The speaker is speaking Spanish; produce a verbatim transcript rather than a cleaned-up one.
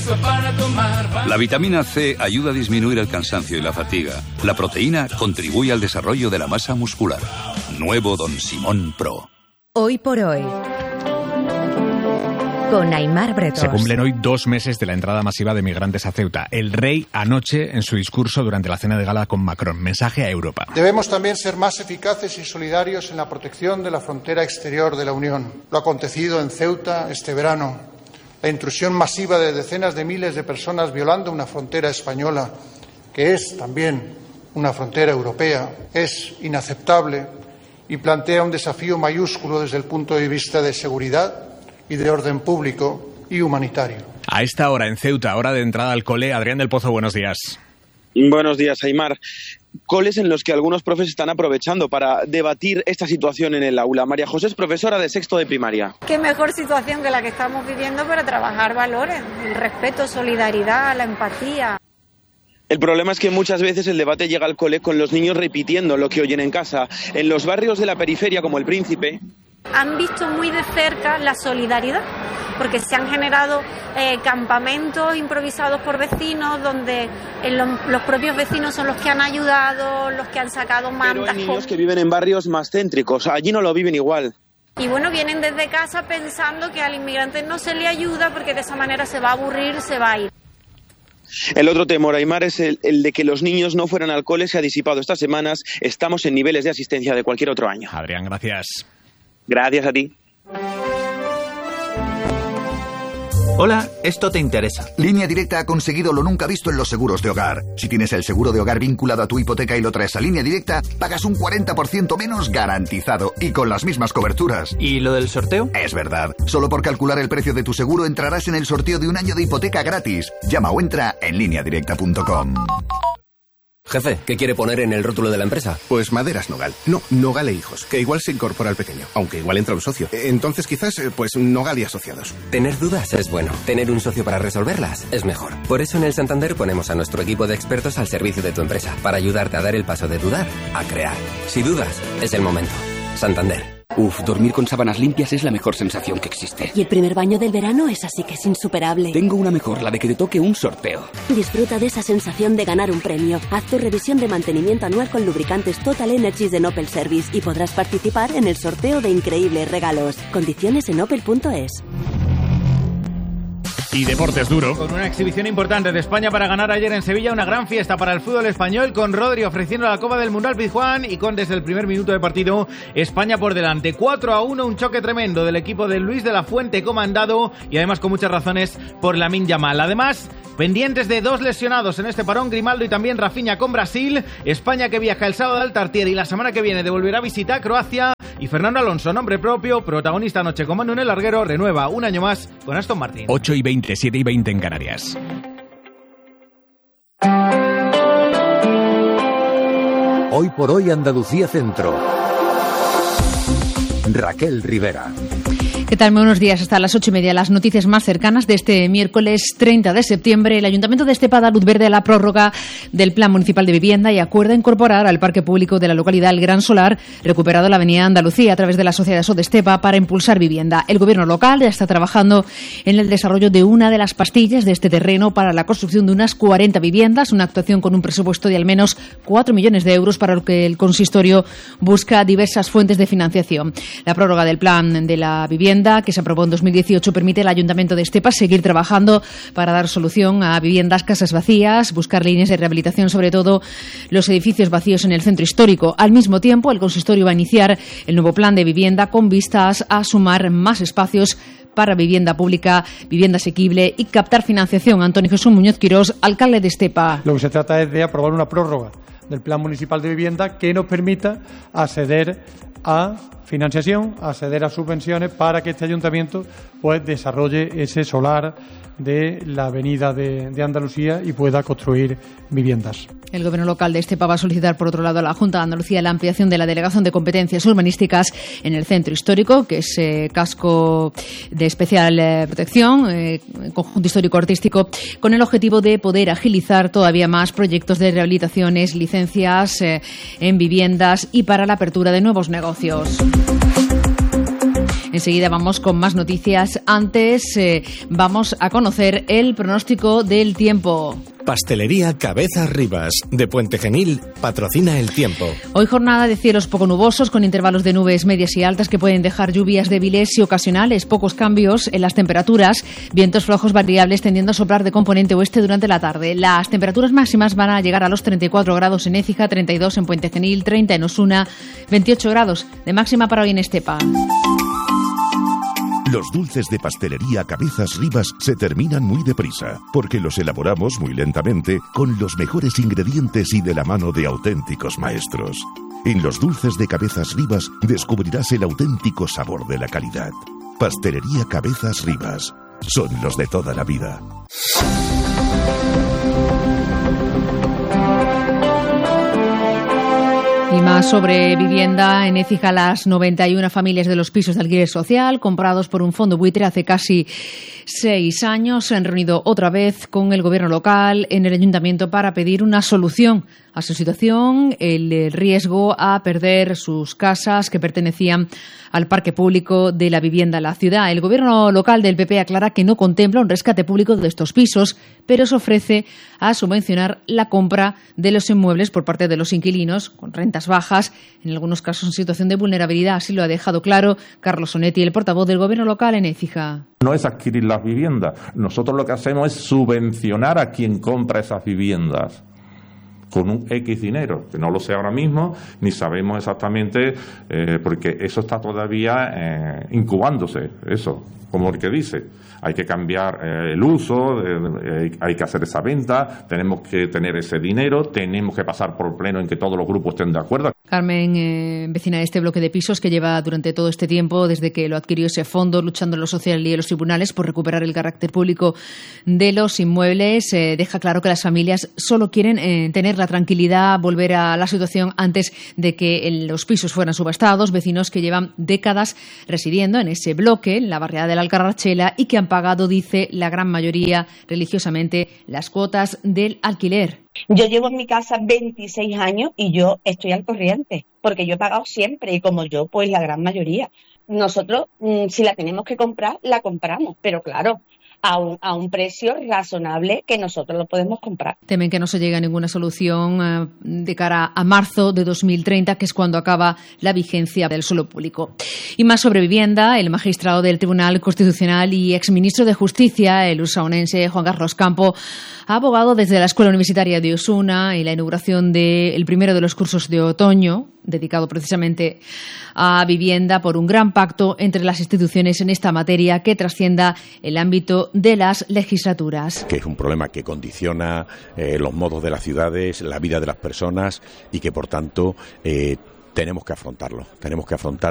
para tomar. La vitamina C ayuda a disminuir el cansancio y la fatiga. La proteína contribuye al desarrollo de la masa muscular. Nuevo Don Simón Pro. Hoy por hoy, con Aimar Bretos. Se cumplen hoy dos meses de la entrada masiva de migrantes a Ceuta. El rey anoche en su discurso durante la cena de gala con Macron. Mensaje a Europa. Debemos también ser más eficaces y solidarios en la protección de la frontera exterior de la Unión. Lo acontecido en Ceuta este verano, la intrusión masiva de decenas de miles de personas violando una frontera española, que es también una frontera europea, es inaceptable y plantea un desafío mayúsculo desde el punto de vista de seguridad y de orden público y humanitario. A esta hora en Ceuta, hora de entrada al cole, Adrián del Pozo, buenos días. Buenos días, Aimar. Coles en los que algunos profes están aprovechando para debatir esta situación en el aula. María José es profesora de sexto de primaria. Qué mejor situación que la que estamos viviendo para trabajar valores, el respeto, solidaridad, la empatía. El problema es que muchas veces el debate llega al cole con los niños repitiendo lo que oyen en casa. En los barrios de la periferia, como El Príncipe, han visto muy de cerca la solidaridad, porque se han generado eh, campamentos improvisados por vecinos, donde eh, lo, los propios vecinos son los que han ayudado, los que han sacado mantas. Pero hay niños que viven en barrios más céntricos, allí no lo viven igual. Y bueno, vienen desde casa pensando que al inmigrante no se le ayuda porque de esa manera se va a aburrir, se va a ir. El otro temor, Aimar, es el, el de que los niños no fueran al cole. Se ha disipado estas semanas. Estamos en niveles de asistencia de cualquier otro año. Adrián, gracias. Gracias a ti. Hola, esto te interesa. Línea Directa ha conseguido lo nunca visto en los seguros de hogar. Si tienes el seguro de hogar vinculado a tu hipoteca y lo traes a Línea Directa, pagas un cuarenta por ciento menos garantizado y con las mismas coberturas. ¿Y lo del sorteo? Es verdad. Solo por calcular el precio de tu seguro entrarás en el sorteo de un año de hipoteca gratis. Llama o entra en línea directa punto com. Jefe, ¿qué quiere poner en el rótulo de la empresa? Pues Maderas Nogal. No, Nogal e Hijos, que igual se incorpora al pequeño, aunque igual entra un socio. Entonces quizás, pues Nogal y Asociados. Tener dudas es bueno. Tener un socio para resolverlas es mejor. Por eso en el Santander ponemos a nuestro equipo de expertos al servicio de tu empresa, para ayudarte a dar el paso de dudar a crear. Si dudas, es el momento. Santander. Uf, dormir con sábanas limpias es la mejor sensación que existe. Y el primer baño del verano es así que es insuperable. Tengo una mejor, la de que te toque un sorteo. Disfruta de esa sensación de ganar un premio. Haz tu revisión de mantenimiento anual con lubricantes Total Energies de Opel Service y podrás participar en el sorteo de increíbles regalos. Condiciones en opel punto es. Y deportes duro. Con una exhibición importante de España para ganar ayer en Sevilla, una gran fiesta para el fútbol español, con Rodri ofreciendo la Copa del Mundial Pizjuán y con desde el primer minuto de partido España por delante. cuatro a uno, un choque tremendo del equipo de Luis de la Fuente comandado y además con muchas razones por Lamine Yamal. Además, pendientes de dos lesionados en este parón, Grimaldo y también Rafinha con Brasil. España que viaja el sábado al Tartier y la semana que viene devolverá a visitar Croacia. Y Fernando Alonso, nombre propio, protagonista anoche con Manu en el larguero, renueva un año más con Aston Martin. ocho y veinte, siete y veinte en Canarias. Hoy por hoy Andalucía Centro. Raquel Rivera. ¿Qué tal? Muy buenos días. Hasta las ocho y media, las noticias más cercanas de este miércoles treinta de septiembre. El Ayuntamiento de Estepa da luz verde a la prórroga del Plan Municipal de Vivienda y acuerda incorporar al parque público de la localidad El Gran Solar, recuperado en la avenida Andalucía a través de la Sociedad So de Estepa, para impulsar vivienda. El gobierno local ya está trabajando en el desarrollo de una de las pastillas de este terreno para la construcción de unas cuarenta viviendas, una actuación con un presupuesto de al menos cuatro millones de euros, para lo que el consistorio busca diversas fuentes de financiación. La prórroga del Plan de la Vivienda, que se aprobó en dos mil dieciocho, permite al Ayuntamiento de Estepa seguir trabajando para dar solución a viviendas, casas vacías, buscar líneas de rehabilitación, sobre todo los edificios vacíos en el centro histórico. Al mismo tiempo, el consistorio va a iniciar el nuevo plan de vivienda con vistas a sumar más espacios para vivienda pública, vivienda asequible y captar financiación. Antonio Jesús Muñoz Quirós, alcalde de Estepa. Lo que se trata es de aprobar una prórroga del Plan Municipal de Vivienda que nos permita acceder a financiación, acceder a subvenciones para que este ayuntamiento pues desarrolle ese solar de la avenida de, de Andalucía y pueda construir viviendas. El gobierno local de Estepa va a solicitar, por otro lado, a la Junta de Andalucía la ampliación de la delegación de competencias urbanísticas en el centro histórico, que es eh, casco de especial eh, protección, eh, conjunto histórico-artístico, con el objetivo de poder agilizar todavía más proyectos de rehabilitaciones, licencias eh, en viviendas y para la apertura de nuevos negocios. Enseguida vamos con más noticias. Antes eh, vamos a conocer el pronóstico del tiempo. Pastelería Cabezas Rivas, de Puente Genil, patrocina el tiempo. Hoy jornada de cielos poco nubosos, con intervalos de nubes medias y altas que pueden dejar lluvias débiles y ocasionales, pocos cambios en las temperaturas, vientos flojos variables tendiendo a soplar de componente oeste durante la tarde. Las temperaturas máximas van a llegar a los treinta y cuatro grados en Écija, treinta y dos en Puente Genil, treinta en Osuna, veintiocho grados de máxima para hoy en Estepa. Los dulces de Pastelería Cabezas Rivas se terminan muy deprisa, porque los elaboramos muy lentamente con los mejores ingredientes y de la mano de auténticos maestros. En los dulces de Cabezas Rivas descubrirás el auténtico sabor de la calidad. Pastelería Cabezas Rivas. Son los de toda la vida. Y más sobre vivienda. En Écija, las noventa y una familias de los pisos de alquiler social comprados por un fondo buitre hace casi seis años se han reunido otra vez con el gobierno local en el ayuntamiento para pedir una solución a su situación, el riesgo a perder sus casas que pertenecían al parque público de la vivienda en la ciudad. El gobierno local del P P aclara que no contempla un rescate público de estos pisos, pero se ofrece a subvencionar la compra de los inmuebles por parte de los inquilinos con rentas bajas, en algunos casos en situación de vulnerabilidad. Así lo ha dejado claro Carlos Onetti, el portavoz del gobierno local en Écija. No es adquirir las viviendas. Nosotros lo que hacemos es subvencionar a quien compra esas viviendas con un X dinero, que no lo sé ahora mismo, ni sabemos exactamente, eh, porque eso está todavía eh, incubándose, eso, como el que dice. Hay que cambiar eh, el uso, eh, hay que hacer esa venta, tenemos que tener ese dinero, tenemos que pasar por pleno en que todos los grupos estén de acuerdo. Carmen, eh, vecina de este bloque de pisos que lleva durante todo este tiempo, desde que lo adquirió ese fondo, luchando en lo social y en los tribunales por recuperar el carácter público de los inmuebles, eh, deja claro que las familias solo quieren eh, tener la tranquilidad, volver a la situación antes de que los pisos fueran subastados. Vecinos que llevan décadas residiendo en ese bloque, en la barriada de la Alcarrachela, y que han pagado, dice, la gran mayoría religiosamente las cuotas del alquiler. Yo llevo en mi casa veintiséis años y yo estoy al corriente, porque yo he pagado siempre y como yo, pues la gran mayoría. Nosotros, si la tenemos que comprar, la compramos, pero claro, a un, a un precio razonable que nosotros lo podemos comprar. Temen que no se llegue a ninguna solución eh, de cara a marzo de dos mil treinta, que es cuando acaba la vigencia del suelo público. Y más sobre vivienda, el magistrado del Tribunal Constitucional y exministro de Justicia, el ursaonense Juan Carlos Campo, ha abogado desde la Escuela Universitaria de Osuna en la inauguración del primero de los cursos de otoño, dedicado precisamente a vivienda, por un gran pacto entre las instituciones en esta materia que trascienda el ámbito de las legislaturas. Que es un problema que condiciona eh, los modos de las ciudades, la vida de las personas y que, por tanto, eh, tenemos que afrontarlo. Tenemos que afrontar